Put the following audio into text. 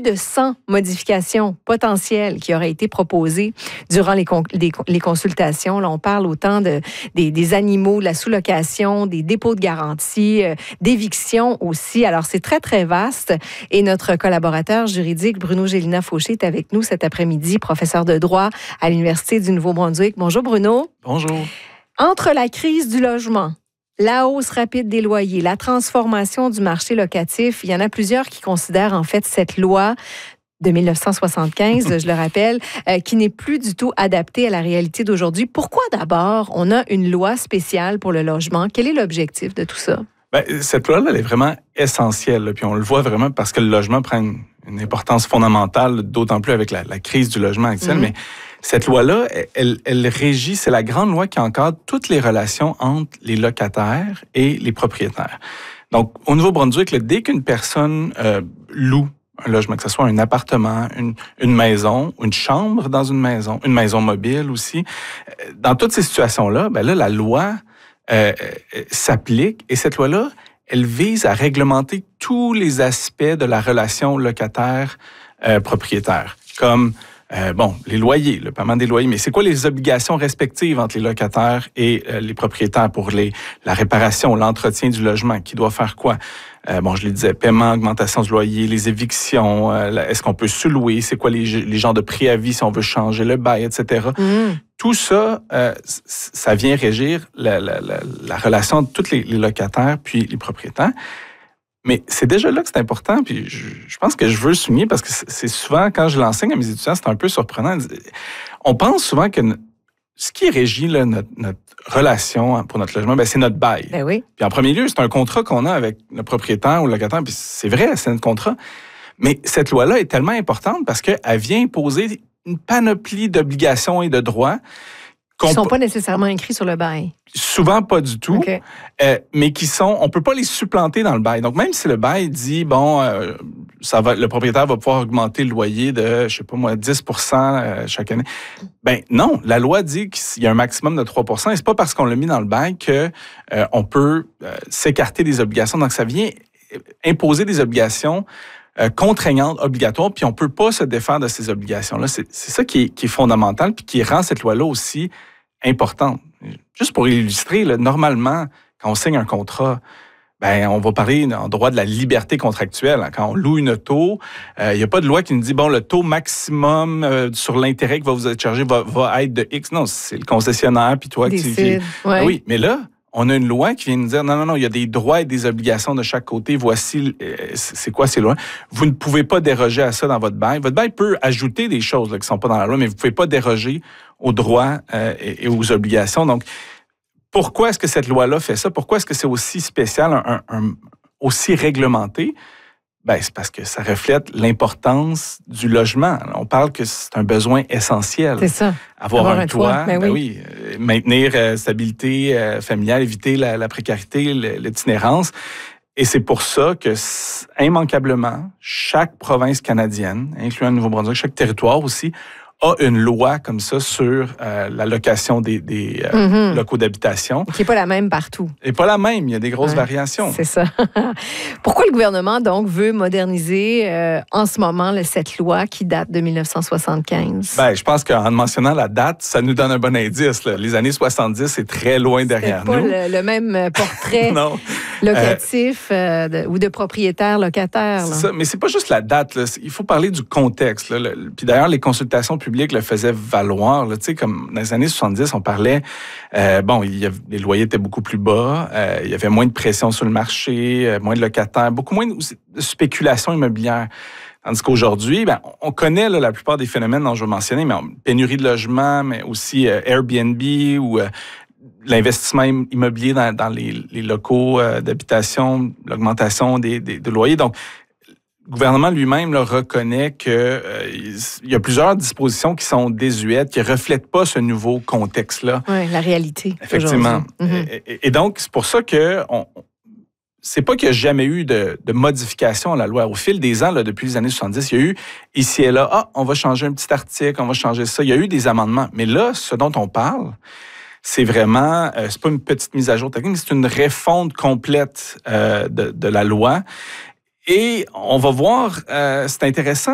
de 100 modifications potentielles qui auraient été proposées durant les consultations. Là, on parle autant des animaux, de la sous-location, des dépôts de garantie, d'éviction aussi. Alors, c'est très, très vaste. Et notre collaborateur juridique, Bruno Gélina-Fauché, est avec nous cet après-midi, professeur de droit à l'Université du Nouveau-Brunswick. Bonjour, Bruno. Bonjour. Entre la crise du logement, la hausse rapide des loyers, la transformation du marché locatif, il y en a plusieurs qui considèrent en fait cette loi de 1975, je le rappelle, qui n'est plus du tout adaptée à la réalité d'aujourd'hui. Pourquoi d'abord on a une loi spéciale pour le logement? Quel est l'objectif de tout ça? Bien, cette loi-là, elle est vraiment essentielle. Là, puis on le voit vraiment parce que le logement prend une importance fondamentale, d'autant plus avec la crise du logement actuel. Mais cette loi-là, elle régit, c'est la grande loi qui encadre toutes les relations entre les locataires et les propriétaires. Donc, au Nouveau-Brunswick, dès qu'une personne loue un logement, que ce soit un appartement, une maison, une chambre dans une maison mobile aussi, dans toutes ces situations-là, ben là, la loi s'applique et cette loi-là, elle vise à réglementer tous les aspects de la relation locataire-propriétaire, comme les loyers, le paiement des loyers, mais c'est quoi les obligations respectives entre les locataires et les propriétaires pour la réparation, l'entretien du logement, qui doit faire quoi? Je le disais, paiement, augmentation du loyer, les évictions, est-ce qu'on peut sous-louer, c'est quoi les genres de préavis si on veut changer le bail, etc. Tout ça, ça vient régir la relation de tous les locataires puis les propriétaires. Mais c'est déjà là que c'est important, puis je pense que je veux le souligner parce que c'est souvent, quand je l'enseigne à mes étudiants, c'est un peu surprenant. On pense souvent que ce qui régit là, notre relation pour notre logement, c'est notre bail. Ben oui. Puis en premier lieu, c'est un contrat qu'on a avec le propriétaire ou le locataire, puis c'est vrai, c'est notre contrat. Mais cette loi-là est tellement importante parce qu'elle vient imposer une panoplie d'obligations et de droits qui ne sont pas nécessairement inscrits sur le bail. Souvent pas du tout, okay. Mais on ne peut pas les supplanter dans le bail. Donc, même si le bail dit, le propriétaire va pouvoir augmenter le loyer de, 10 % chaque année. Ben non, la loi dit qu'il y a un maximum de 3 % et c'est pas parce qu'on l'a mis dans le bail qu'on peut s'écarter des obligations. Donc, ça vient imposer des obligations contraignantes, obligatoires, puis on ne peut pas se défaire de ces obligations-là. C'est ça qui est fondamental, puis qui rend cette loi-là aussi importante. Juste pour illustrer, là, normalement, quand on signe un contrat, on va parler en droit de la liberté contractuelle. Quand on loue une auto, il n'y a pas de loi qui nous dit, le taux maximum sur l'intérêt qui va vous être chargé va être de X. Non, c'est le concessionnaire, puis toi décide. Ouais. Oui, mais là, on a une loi qui vient nous dire, non, il y a des droits et des obligations de chaque côté. Voici, c'est quoi ces lois. Vous ne pouvez pas déroger à ça dans votre bail. Votre bail peut ajouter des choses là, qui ne sont pas dans la loi, mais vous ne pouvez pas déroger aux droits et aux obligations. Donc, pourquoi est-ce que cette loi-là fait ça? Pourquoi est-ce que c'est aussi spécial, aussi réglementé? C'est parce que ça reflète l'importance du logement. On parle que c'est un besoin essentiel. C'est ça. Avoir un toit, oui. Maintenir stabilité familiale, éviter la précarité, l'itinérance. Et c'est pour ça que, immanquablement, chaque province canadienne, incluant le Nouveau-Brunswick, chaque territoire aussi, a une loi comme ça sur la location des locaux d'habitation. Qui n'est pas la même partout. Et pas la même, il y a des grosses variations. C'est ça. Pourquoi le gouvernement, donc, veut moderniser en ce moment cette loi qui date de 1975? Je pense qu'en mentionnant la date, ça nous donne un bon indice. Là. Les années 70, c'est très loin derrière nous. C'est pas le même portrait locatif ou de propriétaire-locataire. C'est ça, mais c'est pas juste la date. Là. Il faut parler du contexte. Là. Puis d'ailleurs, les consultations public le faisait valoir. Là, comme dans les années 70, on parlait, les loyers étaient beaucoup plus bas, il y avait moins de pression sur le marché, moins de locataires, beaucoup moins de spéculation immobilière. Tandis qu'aujourd'hui, on connaît la plupart des phénomènes dont je vais mentionner, mais pénurie de logement, mais aussi Airbnb ou l'investissement immobilier dans les locaux d'habitation, l'augmentation des loyers. Donc, le gouvernement lui-même reconnaît qu'il y a plusieurs dispositions qui sont désuètes, qui ne reflètent pas ce nouveau contexte-là. Oui, la réalité. Effectivement. Et donc, c'est pour ça que c'est pas qu'il n'y a jamais eu de modification à la loi. Au fil des ans, depuis les années 70, il y a eu ici et là, on va changer un petit article, on va changer ça. Il y a eu des amendements. Mais là, ce dont on parle, c'est vraiment, c'est pas une petite mise à jour technique, mais c'est une refonte complète de la loi. Et on va voir, c'est intéressant